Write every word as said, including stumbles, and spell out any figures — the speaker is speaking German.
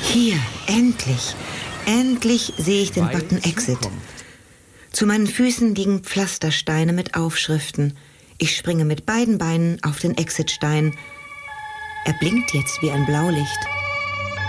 Hier, endlich. Endlich sehe ich den Button Exit. Zu meinen Füßen liegen Pflastersteine mit Aufschriften. Ich springe mit beiden Beinen auf den Exitstein. Er blinkt jetzt wie ein Blaulicht.